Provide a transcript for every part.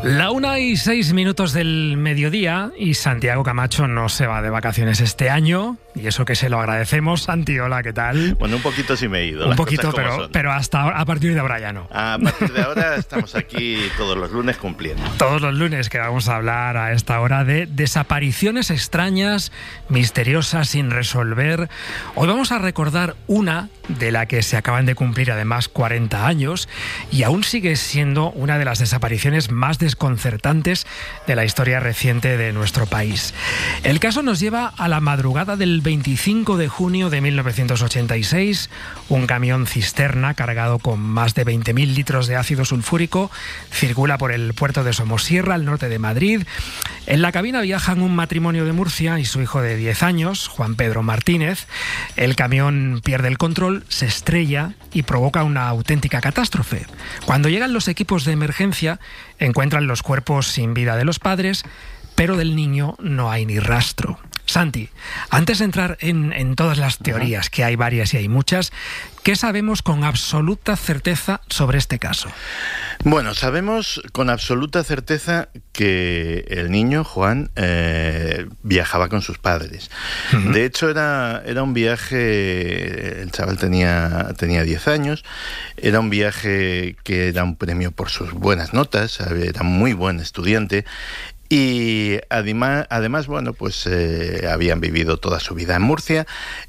1:06 del mediodía y Santiago Camacho no se va de vacaciones este año y eso que se lo agradecemos. Santi, hola, ¿qué tal? Bueno, un poquito sí me he ido. Un poquito, pero hasta ahora, a partir de ahora ya no. A partir de ahora estamos aquí todos los lunes cumpliendo. Todos los lunes que vamos a hablar a esta hora de desapariciones extrañas, misteriosas, sin resolver. Hoy vamos a recordar una de la que se acaban de cumplir además 40 años y aún sigue siendo una de las desapariciones más desconcertantes de la historia reciente de nuestro país. El caso nos lleva a la madrugada del 25 de junio de 1986. Un camión cisterna cargado con más de 20.000 litros de ácido sulfúrico circula por el puerto de Somosierra, al norte de Madrid. En la cabina viajan un matrimonio de Murcia y su hijo de 10 años, Juan Pedro Martínez. El camión pierde el control, se estrella y provoca una auténtica catástrofe. Cuando llegan los equipos de emergencia, encuentran los cuerpos sin vida de los padres, pero del niño no hay ni rastro. Santi, antes de entrar en todas las teorías, que hay varias y hay muchas, ¿qué sabemos con absoluta certeza sobre este caso? Bueno, sabemos con absoluta certeza que el niño, Juan, viajaba con sus padres. Uh-huh. De hecho, era un viaje, el chaval tenía 10 años, era un viaje que era un premio por sus buenas notas, era muy buen estudiante. Y además, bueno, pues habían vivido toda su vida en Murcia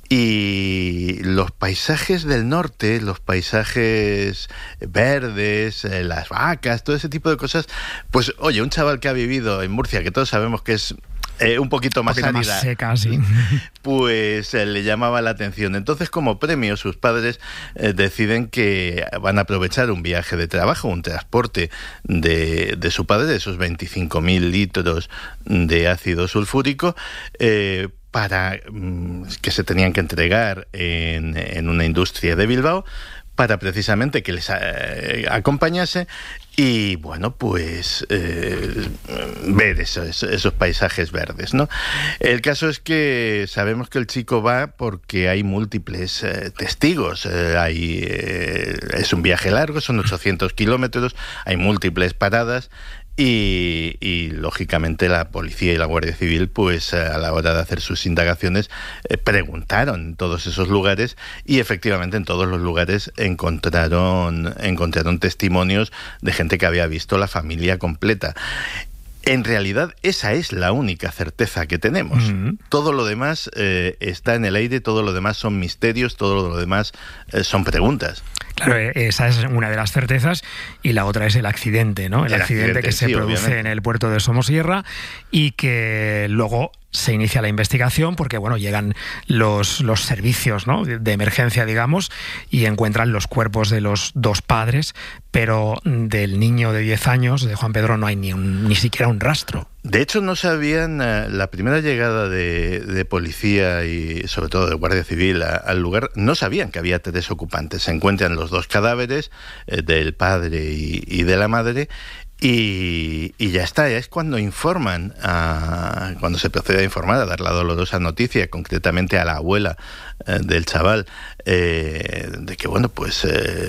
y los paisajes del norte, los paisajes verdes, las vacas, todo ese tipo de cosas, pues oye, un chaval que ha vivido en Murcia, que todos sabemos que es un poquito más árida, más seca, sí, pues le llamaba la atención. Entonces, como premio, sus padres deciden que van a aprovechar un viaje de trabajo, un transporte de su padre, de esos 25.000 litros de ácido sulfúrico, para que se tenían que entregar en una industria de Bilbao, para precisamente que les acompañase y, bueno, pues ver esos paisajes verdes, ¿no? El caso es que sabemos que el chico va porque hay múltiples testigos. Es un viaje largo, son 800 kilómetros, hay múltiples paradas. Y lógicamente la policía y la Guardia Civil, pues a la hora de hacer sus indagaciones, preguntaron en todos esos lugares y efectivamente en todos los lugares encontraron testimonios de gente que había visto la familia completa. En realidad, esa es la única certeza que tenemos. Uh-huh. Todo lo demás está en el aire, todo lo demás son misterios, todo lo demás son preguntas. Claro, esa es una de las certezas y la otra es el accidente, ¿no? El accidente que se produce obviamente en el puerto de Somosierra y que luego se inicia la investigación porque, bueno, llegan los servicios, ¿no?, de emergencia, digamos, y encuentran los cuerpos de los dos padres, pero del niño de 10 años, de Juan Pedro, no hay ni siquiera un rastro. De hecho, no sabían, la primera llegada de policía y sobre todo de Guardia Civil al lugar, no sabían que había 3 ocupantes. Se encuentran los 2 cadáveres, del padre y de la madre, y ya está, es cuando informan, cuando se procede a informar, a dar la dolorosa noticia, concretamente a la abuela del chaval, de que, bueno, pues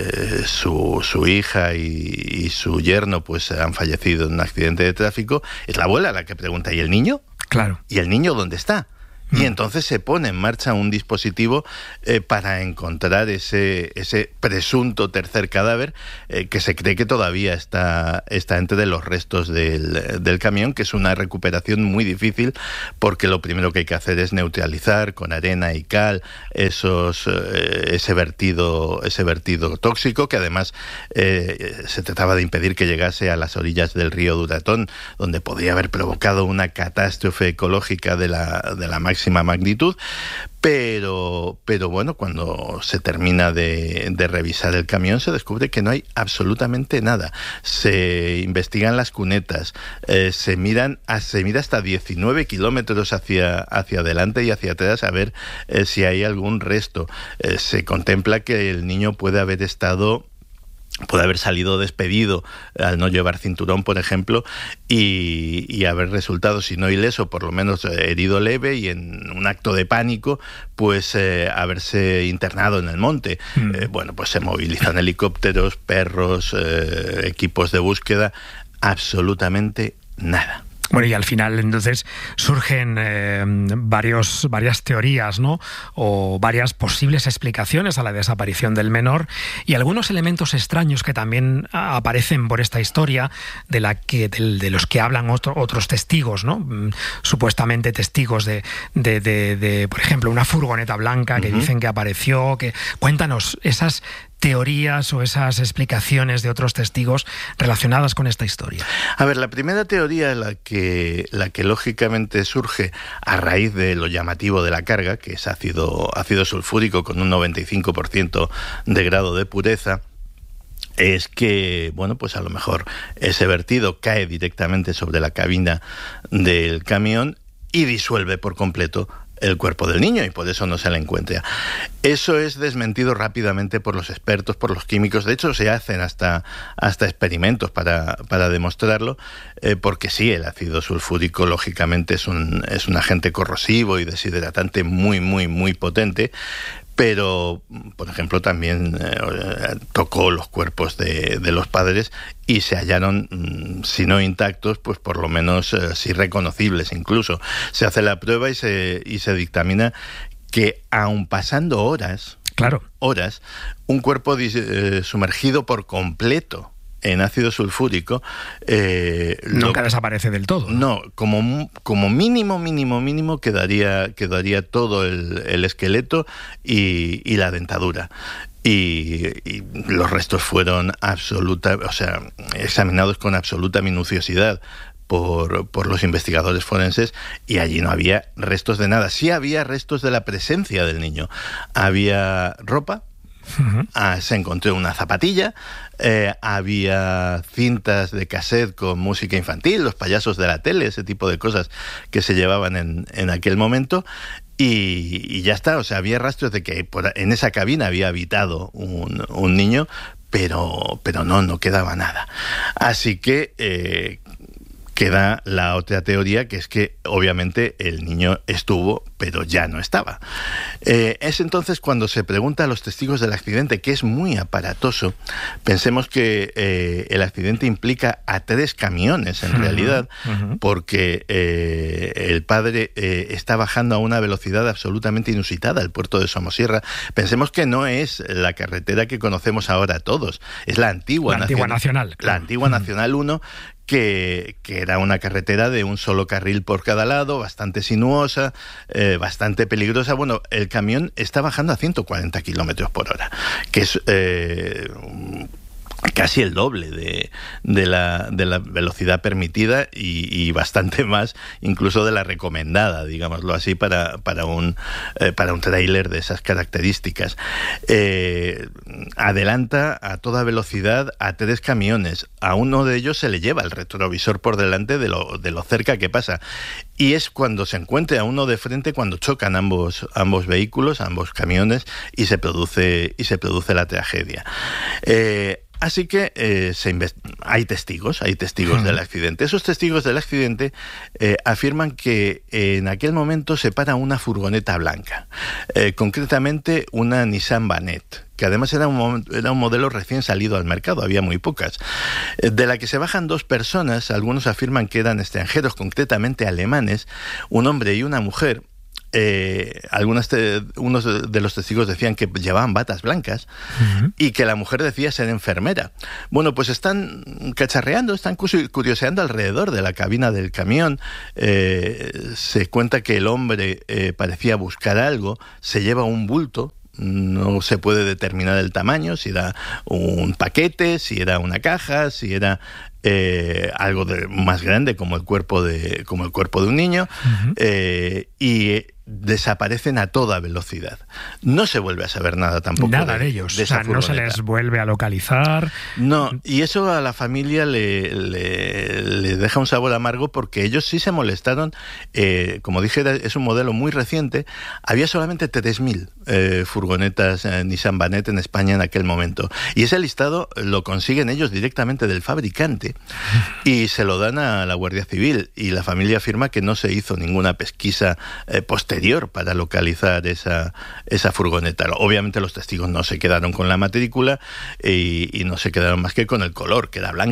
su hija y su yerno pues han fallecido en un accidente de tráfico. Es la abuela la que pregunta, ¿y el niño? Claro. ¿Y el niño dónde está? Y entonces se pone en marcha un dispositivo para encontrar ese presunto tercer cadáver que se cree que todavía está entre los restos del camión, que es una recuperación muy difícil porque lo primero que hay que hacer es neutralizar con arena y cal ese vertido tóxico, que además se trataba de impedir que llegase a las orillas del río Duratón, donde podría haber provocado una catástrofe ecológica de la máxima magnitud, pero bueno, cuando se termina de revisar el camión se descubre que no hay absolutamente nada. Se investigan las cunetas, se mira hasta 19 kilómetros hacia adelante y hacia atrás a ver si hay algún resto. Se contempla que el niño puede haber salido despedido al no llevar cinturón, por ejemplo, y haber resultado, si no ileso, por lo menos herido leve y en un acto de pánico, pues haberse internado en el monte. Bueno, pues se movilizan helicópteros, perros, equipos de búsqueda. absolutamente nada. Bueno, y al final entonces surgen varias teorías, ¿no? O varias posibles explicaciones a la desaparición del menor, y algunos elementos extraños que también aparecen por esta historia de los que hablan otros testigos, ¿no? Supuestamente testigos de por ejemplo, una furgoneta blanca que dicen que apareció. Cuéntanos esas teorías o esas explicaciones de otros testigos relacionadas con esta historia. A ver, la primera teoría, la que lógicamente surge a raíz de lo llamativo de la carga, que es ácido sulfúrico con un 95% de grado de pureza, es que, bueno, pues a lo mejor ese vertido cae directamente sobre la cabina del camión y disuelve por completo el cuerpo del niño, y por eso no se le encuentra. Eso es desmentido rápidamente por los expertos, por los químicos. De hecho, se hacen hasta experimentos para demostrarlo, porque sí, el ácido sulfúrico lógicamente es un agente corrosivo y deshidratante muy, muy, muy potente. Pero, por ejemplo, también tocó los cuerpos de los padres y se hallaron, si no intactos, pues por lo menos sí reconocibles incluso. Se hace la prueba y se dictamina que, aun pasando horas, un cuerpo sumergido por completo en ácido sulfúrico nunca desaparece del todo. No, como mínimo quedaría todo el esqueleto y la dentadura. Y los restos fueron examinados con absoluta minuciosidad por los investigadores forenses, y allí no había restos de nada. Sí había restos de la presencia del niño. Había ropa. Se encontró una zapatilla, había cintas de cassette con música infantil, los payasos de la tele, ese tipo de cosas que se llevaban en aquel momento, y ya está. O sea, había rastros de que en esa cabina había habitado un niño, pero no quedaba nada. Así que queda la otra teoría, que es que obviamente el niño estuvo, pero ya no estaba. Es entonces cuando se pregunta a los testigos del accidente, que es muy aparatoso. Pensemos que el accidente implica a 3 camiones en realidad, porque el padre está bajando a una velocidad absolutamente inusitada al puerto de Somosierra. Pensemos que no es la carretera que conocemos ahora todos, es la antigua Nacional. La antigua Nacional 1, que era una carretera de un solo carril por cada lado, bastante sinuosa, bastante peligrosa. Bueno, el camión está bajando a 140 kilómetros por hora, que es casi el doble de la velocidad permitida y bastante más incluso de la recomendada, digámoslo así, para un tráiler de esas características. Adelanta a toda velocidad a 3 camiones. A uno de ellos se le lleva el retrovisor por delante de lo cerca que pasa. Y es cuando se encuentre a uno de frente, cuando chocan ambos vehículos, ambos camiones, y se produce la tragedia. Así que hay testigos del accidente. Esos testigos del accidente afirman que en aquel momento se para una furgoneta blanca, concretamente una Nissan Banet, que además era un modelo recién salido al mercado, había muy pocas, de la que se bajan 2 personas. Algunos afirman que eran extranjeros, concretamente alemanes, un hombre y una mujer. Unos de los testigos decían que llevaban batas blancas y que la mujer decía ser enfermera. Bueno, pues están cacharreando, están curioseando alrededor de la cabina del camión. Se cuenta que el hombre parecía buscar algo, se lleva un bulto. No se puede determinar el tamaño, si era un paquete, si era una caja, si era algo más grande como el cuerpo de un niño, y desaparecen a toda velocidad. No se vuelve a saber nada tampoco. Nada de ellos. O sea, no se les vuelve a localizar. No, y eso a la familia le deja un sabor amargo, porque ellos sí se molestaron. Como dije, es un modelo muy reciente. Había solamente 3.000 furgonetas Nissan Banet en España en aquel momento. Y ese listado lo consiguen ellos directamente del fabricante y se lo dan a la Guardia Civil. Y la familia afirma que no se hizo ninguna pesquisa posterior para localizar esa furgoneta. Obviamente los testigos no se quedaron con la matrícula y no se quedaron más que con el color, que era blanca.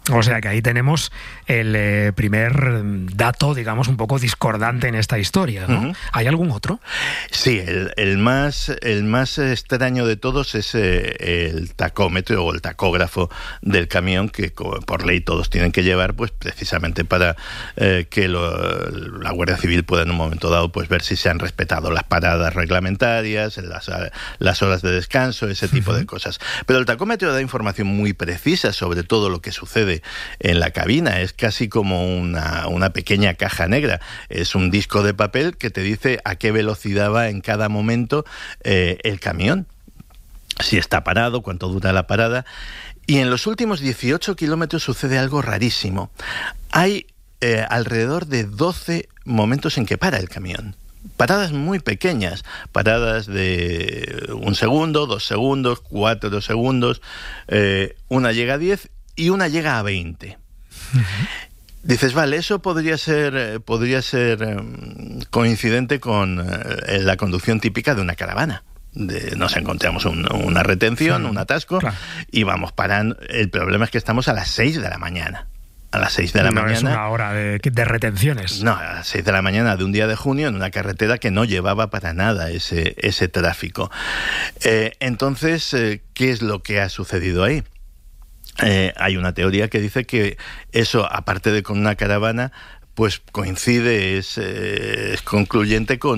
O sea que ahí tenemos el primer dato, digamos, un poco discordante en esta historia, ¿no? ¿Hay algún otro? Sí, el más extraño de todos es el tacómetro o el tacógrafo del camión, que por ley todos tienen que llevar, pues precisamente para que la Guardia Civil pueda en un momento dado pues ver si se han respetado las paradas reglamentarias, las horas de descanso, ese tipo de cosas. Pero el tacómetro da información muy precisa sobre todo lo que sucede en la cabina. Es casi como una pequeña caja negra. Es un disco de papel que te dice a qué velocidad va en cada momento el camión, si está parado, cuánto dura la parada. Y en los últimos 18 kilómetros sucede algo rarísimo. Hay alrededor de 12 momentos en que para el camión. Paradas muy pequeñas, paradas de 1 segundo, 2 segundos, 4 segundos, una llega a 10 y una llega a 20. Dices, vale, eso podría ser coincidente con la conducción típica de una caravana. Nos encontramos una retención, un atasco, claro, y vamos parando. El problema es que estamos a las 6 de la mañana. A las 6 de la mañana. No es una hora de retenciones. No, a las 6 de la mañana de un día de junio en una carretera que no llevaba para nada ese tráfico. Entonces, ¿qué es lo que ha sucedido ahí? Hay una teoría que dice que eso, aparte de con una caravana, pues coincide, es concluyente con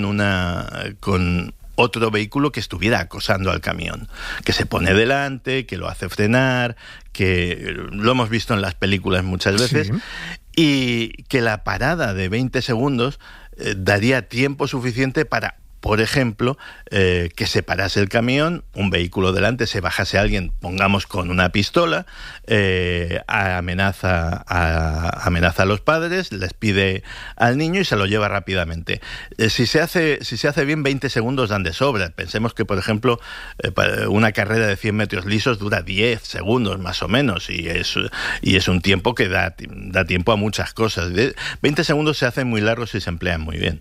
otro vehículo que estuviera acosando al camión, que se pone delante, que lo hace frenar, que lo hemos visto en las películas muchas veces, sí, y que la parada de 20 segundos daría tiempo suficiente para, por ejemplo, que se parase el camión, un vehículo delante, se bajase alguien, pongamos con una pistola, amenaza a los padres, les pide al niño y se lo lleva rápidamente. Si se hace bien, 20 segundos dan de sobra. Pensemos que, por ejemplo, una carrera de 100 metros lisos dura 10 segundos más o menos, y es un tiempo que da tiempo a muchas cosas. 20 segundos se hacen muy largos si se emplean muy bien.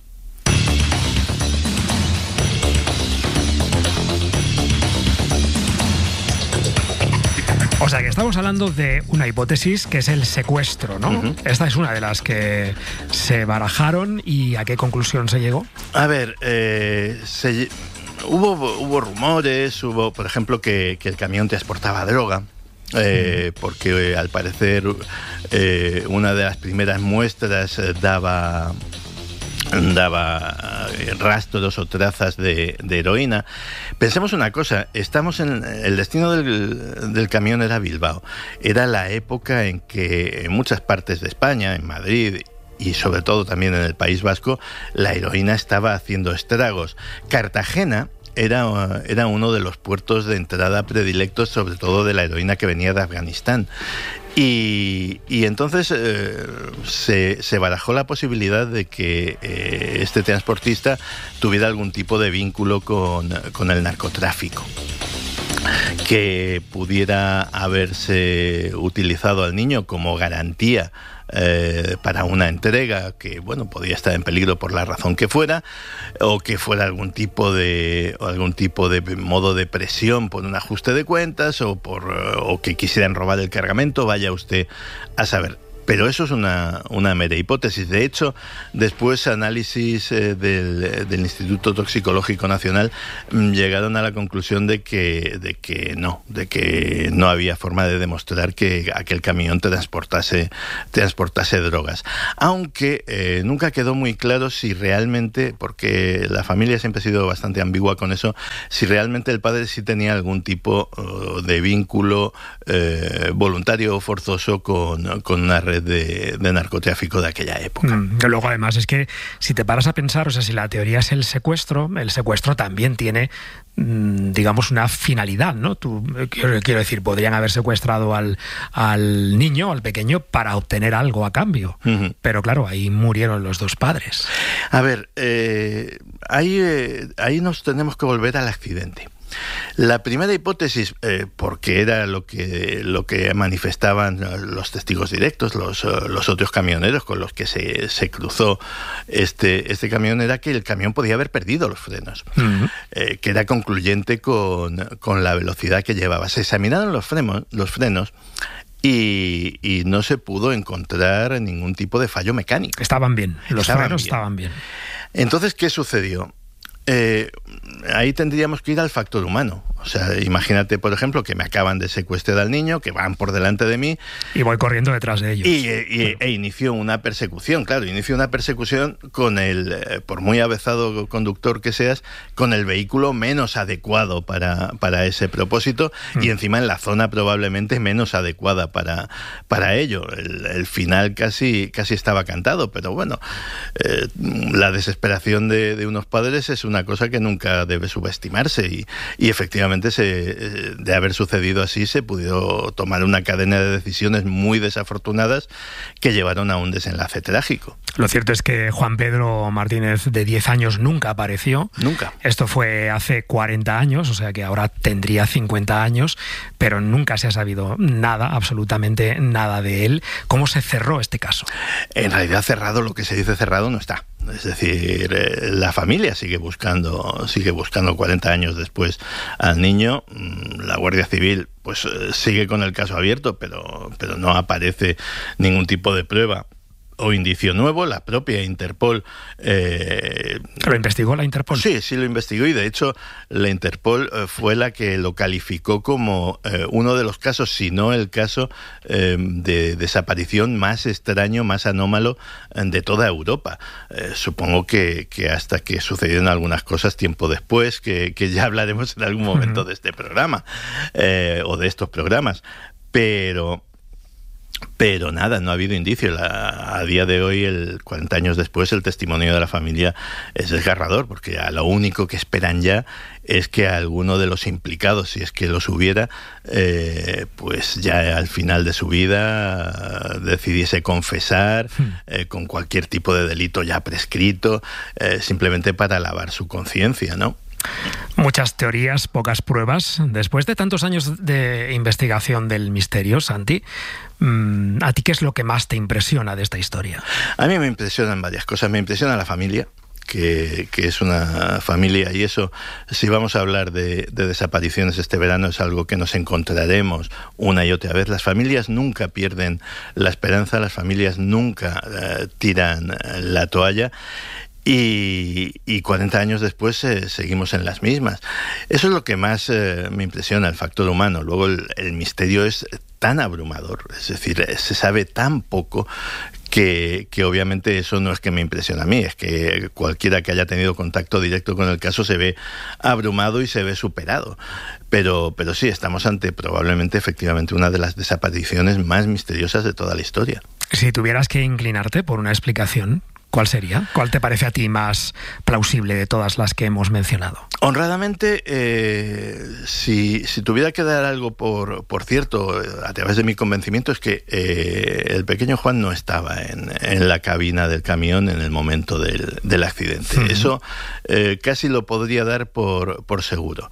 O sea que estamos hablando de una hipótesis que es el secuestro, ¿no? Uh-huh. Esta es una de las que se barajaron. ¿Y a qué conclusión se llegó? A ver, hubo rumores, por ejemplo, que el camión transportaba droga. Porque al parecer una de las primeras muestras daba rastros o trazas de heroína. Pensemos una cosa, el destino del camión era Bilbao. Era la época en que en muchas partes de España, en Madrid y sobre todo también en el País Vasco, la heroína estaba haciendo estragos. Cartagena era uno de los puertos de entrada predilectos, sobre todo de la heroína que venía de Afganistán. Y entonces se barajó la posibilidad de que este transportista tuviera algún tipo de vínculo con el narcotráfico, que pudiera haberse utilizado al niño como garantía para una entrega que, bueno, podía estar en peligro por la razón que fuera, o que fuera algún tipo de modo de presión por un ajuste de cuentas, o que quisieran robar el cargamento, vaya usted a saber. Pero eso es una mera hipótesis. De hecho, después análisis del Instituto Toxicológico Nacional llegaron a la conclusión de que no había forma de demostrar que aquel camión transportase drogas. Aunque nunca quedó muy claro si realmente, porque la familia siempre ha sido bastante ambigua con eso, si realmente el padre sí tenía algún tipo de vínculo voluntario o forzoso con una red de narcotráfico de aquella época. Luego, además, es que si te paras a pensar, o sea, si la teoría es el secuestro también tiene, digamos, una finalidad, ¿no? Quiero decir, podrían haber secuestrado al niño, al pequeño, para obtener algo a cambio. Uh-huh. Pero claro, ahí murieron los dos padres. A ver, ahí nos tenemos que volver al accidente. La primera hipótesis, porque era lo que manifestaban los testigos directos, los otros camioneros con los que se cruzó este camión, era que el camión podía haber perdido los frenos, uh-huh, que era concluyente con la velocidad que llevaba. Se examinaron los frenos y no se pudo encontrar ningún tipo de fallo mecánico. Estaban bien, los frenos estaban bien. Entonces, ¿qué sucedió? Ahí tendríamos que ir al factor humano. O sea, imagínate, por ejemplo, que me acaban de secuestrar al niño, que van por delante de mí. Y voy corriendo detrás de ellos. E inició una persecución, claro, inició una persecución con por muy avezado conductor que seas, con el vehículo menos adecuado para ese propósito y encima en la zona probablemente menos adecuada para ello. El final casi estaba cantado, pero bueno, la desesperación de unos padres es una cosa que nunca debe subestimarse y efectivamente de haber sucedido así se pudo tomar una cadena de decisiones muy desafortunadas que llevaron a un desenlace trágico. Lo cierto es que Juan Pedro Martínez, de 10 años, nunca apareció. Nunca. Esto fue hace 40 años, o sea que ahora tendría 50 años, pero nunca se ha sabido nada, absolutamente nada de él. ¿Cómo se cerró este caso? En realidad cerrado, lo que se dice cerrado, no está. Es decir, la familia sigue buscando 40 años después al niño. La Guardia Civil pues sigue con el caso abierto, pero no aparece ningún tipo de prueba o indicio nuevo. La propia Interpol... ¿Lo investigó la Interpol? Sí, lo investigó, y de hecho la Interpol fue la que lo calificó como uno de los casos, si no el caso de desaparición más extraño, más anómalo de toda Europa. Supongo que hasta que sucedieron algunas cosas tiempo después, que ya hablaremos en algún momento de este programa, o de estos programas, pero nada, no ha habido indicio. A día de hoy, 40 años después, el testimonio de la familia es desgarrador, porque a lo único que esperan ya es que alguno de los implicados, si es que los hubiera, pues ya al final de su vida decidiese confesar con cualquier tipo de delito ya prescrito, simplemente para lavar su conciencia, ¿no? Muchas teorías, pocas pruebas. Después de tantos años de investigación del misterio, Santi, ¿a ti qué es lo que más te impresiona de esta historia? A mí me impresionan varias cosas. Me impresiona la familia, que es una familia, y eso, si vamos a hablar de desapariciones este verano, es algo que nos encontraremos una y otra vez. Las familias nunca pierden la esperanza, las familias nunca tiran la toalla. Y 40 años después seguimos en las mismas. Eso es lo que más me impresiona, el factor humano. Luego el misterio es tan abrumador, es decir, se sabe tan poco que obviamente eso no es que me impresiona a mí, es que cualquiera que haya tenido contacto directo con el caso se ve abrumado y se ve superado. Pero sí, estamos ante probablemente, efectivamente, una de las desapariciones más misteriosas de toda la historia. Si tuvieras que inclinarte por una explicación, ¿cuál sería? ¿Cuál te parece a ti más plausible de todas las que hemos mencionado? Honradamente, si tuviera que dar algo por cierto, a través de mi convencimiento, es que el pequeño Juan no estaba en la cabina del camión en el momento del accidente. Uh-huh. Eso casi lo podría dar por seguro.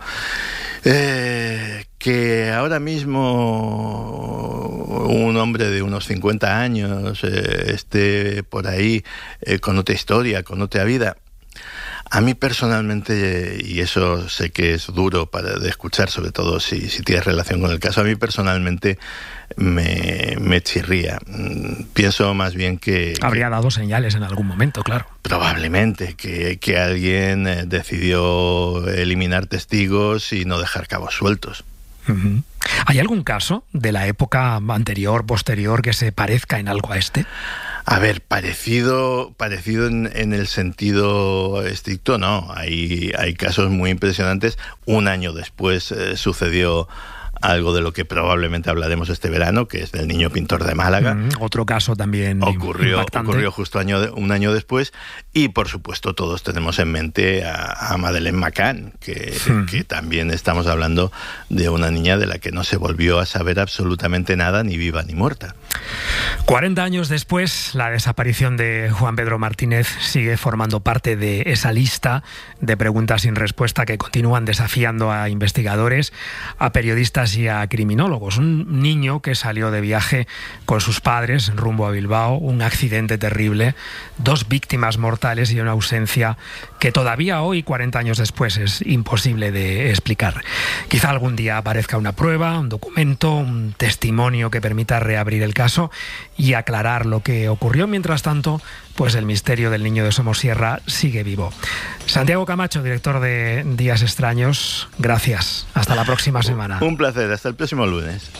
Que ahora mismo un hombre de unos 50 años esté por ahí con otra historia, con otra vida, a mí personalmente, y eso sé que es duro de escuchar, sobre todo si tienes relación con el caso, a mí personalmente me chirría. Pienso más bien que... Habría dado señales en algún momento, claro. Probablemente, que alguien decidió eliminar testigos y no dejar cabos sueltos. Uh-huh. ¿Hay algún caso de la época anterior, posterior, que se parezca en algo a este? A ver, parecido en el sentido estricto, no. Hay casos muy impresionantes. Un año después sucedió algo de lo que probablemente hablaremos este verano, que es del niño pintor de Málaga. Otro caso también ocurrió justo un año después. Y, por supuesto, todos tenemos en mente a Madeleine McCann, que también estamos hablando de una niña de la que no se volvió a saber absolutamente nada, ni viva ni muerta. 40 años después, la desaparición de Juan Pedro Martínez sigue formando parte de esa lista de preguntas sin respuesta que continúan desafiando a investigadores, a periodistas y a criminólogos. Un niño que salió de viaje con sus padres rumbo a Bilbao, un accidente terrible, 2 víctimas mortales y una ausencia que todavía hoy, 40 años después, es imposible de explicar. Quizá algún día aparezca una prueba, un documento, un testimonio que permita reabrir el caso y aclarar lo que ocurrió. Mientras tanto, pues el misterio del niño de Somosierra sigue vivo. Santiago Camacho, director de Días Extraños, gracias. Hasta la próxima semana. Un placer, hasta el próximo lunes.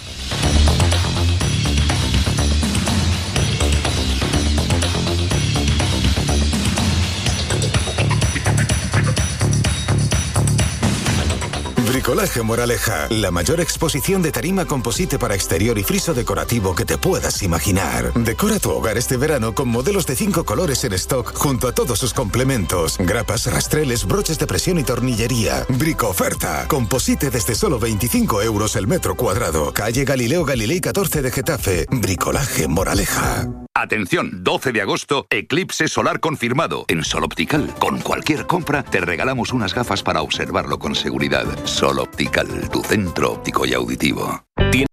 Bricolaje Moraleja, la mayor exposición de tarima composite para exterior y friso decorativo que te puedas imaginar. Decora tu hogar este verano con modelos de 5 colores en stock junto a todos sus complementos, grapas, rastreles, broches de presión y tornillería. Bricoferta, composite desde solo 25 euros el metro cuadrado. Calle Galileo Galilei 14 de Getafe. Bricolaje Moraleja. Atención, 12 de agosto, eclipse solar confirmado. En Sol Optical, con cualquier compra, te regalamos unas gafas para observarlo con seguridad. Sol Optical, tu centro óptico y auditivo.